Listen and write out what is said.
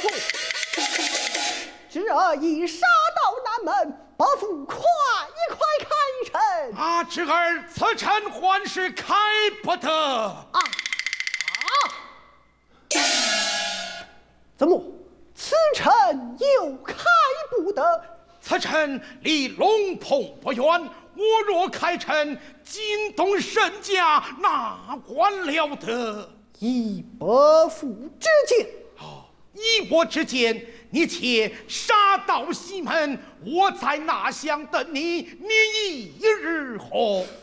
侄儿已杀到南门，伯父快开城！ 啊，侄儿，此城还是开不得。 怎么？此城又开不得？ 此城离龙棚不远，我若开城，惊动圣驾，哪管了得？ 以伯父之见。 以我之见，你且杀到西门，我在那厢等你，你意如何？